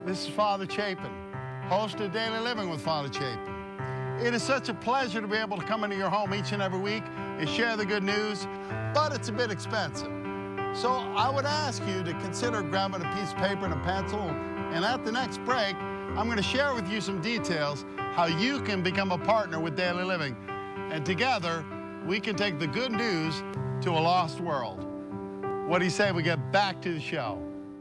This is Father Chapin, host of Daily Living with Father Chapin. It is such a pleasure to be able to come into your home each and every week and share the good news, but it's a bit expensive. So I would ask you to consider grabbing a piece of paper and a pencil, and at the next break, I'm going to share with you some details how you can become a partner with Daily Living. And together, we can take the good news to a lost world. What do you say we get back to the show?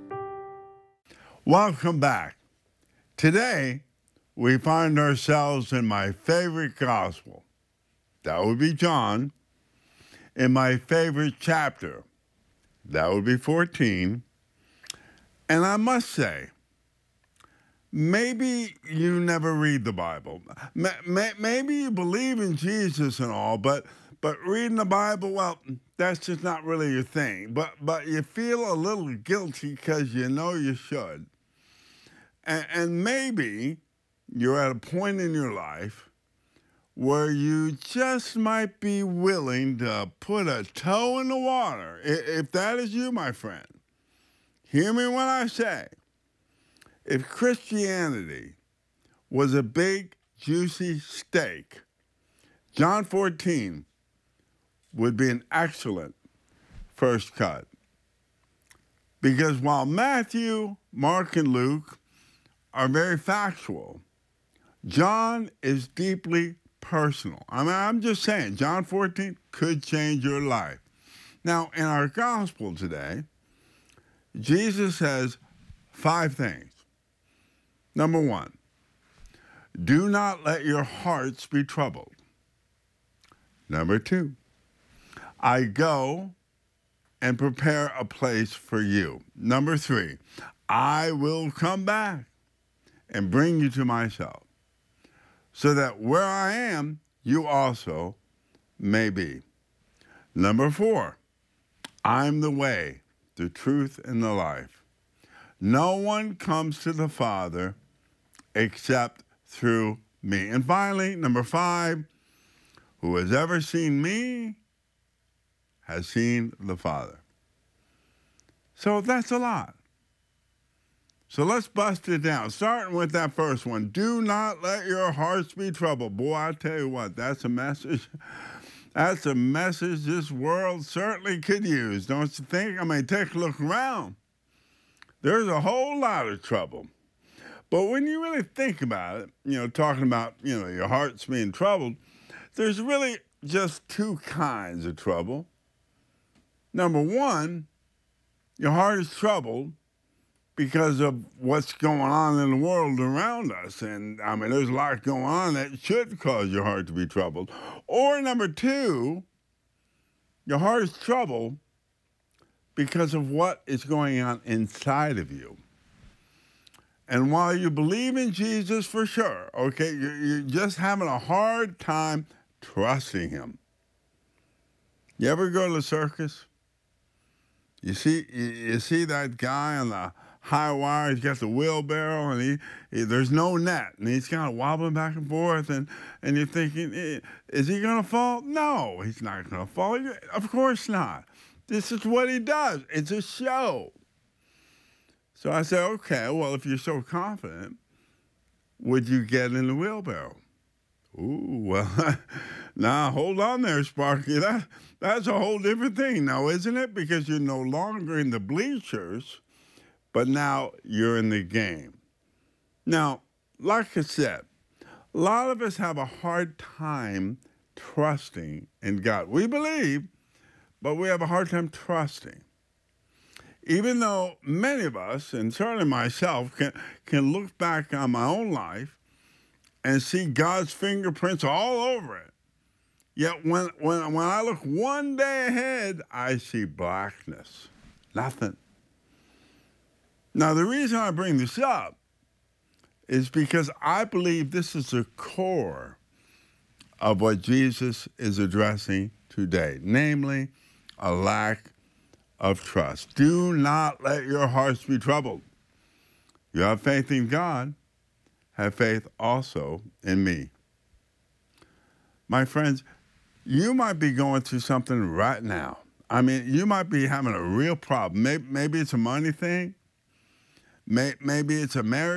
Welcome back. Today, we find ourselves in my favorite gospel. That would be John. In my favorite chapter. That would be 14. And I must say, maybe you never read the Bible. Maybe you believe in Jesus and all, but reading the Bible, well, that's just not really your thing. But you feel a little guilty because you know you should. And maybe you're at a point in your life where you just might be willing to put a toe in the water. If that is you, my friend, hear me when I say, if Christianity was a big, juicy steak, John 14 would be an excellent first cut. Because while Matthew, Mark, and Luke are very factual, John is deeply personal. I mean, I'm just saying, John 14 could change your life. Now, in our gospel today, Jesus says 5 things. Number 1, do not let your hearts be troubled. Number 2, I go and prepare a place for you. Number 3, I will come back and bring you to myself, so that where I am, you also may be. Number 4, I'm the way, the truth, and the life. No one comes to the Father except through me. And finally, number 5, who has ever seen me has seen the Father. So that's a lot. So let's bust it down, starting with that first one. Do not let your hearts be troubled. Boy, I tell you what, that's a message. That's a message this world certainly could use, don't you think? I mean, take a look around. There's a whole lot of trouble. But when you really think about it, talking about, your heart's being troubled, there's really just 2 kinds of trouble. Number 1, your heart is troubled because of what's going on in the world around us. And, I mean, there's a lot going on that should cause your heart to be troubled. Or number 2, your heart is troubled because of what is going on inside of you. And while you believe in Jesus for sure, okay, you're just having a hard time trusting him. You ever go to the circus? You see that guy on the high wire, he's got the wheelbarrow, and he there's no net, and he's kind of wobbling back and forth, and you're thinking, is he going to fall? No, he's not going to fall. Of course not. This is what he does. It's a show. So I said, okay, well, if you're so confident, would you get in the wheelbarrow? Ooh, well, now hold on there, Sparky. That's a whole different thing now, isn't it? Because you're no longer in the bleachers, but now you're in the game. Now, like I said, a lot of us have a hard time trusting in God. We believe, but we have a hard time trusting. Even though many of us, and certainly myself, can look back on my own life and see God's fingerprints all over it. Yet when I look one day ahead, I see blackness. Nothing. Now, the reason I bring this up is because I believe this is the core of what Jesus is addressing today, namely a lack of trust. Do not let your hearts be troubled. You have faith in God, have faith also in me. My friends, you might be going through something right now. I mean, you might be having a real problem. Maybe it's a money thing. Maybe it's a marriage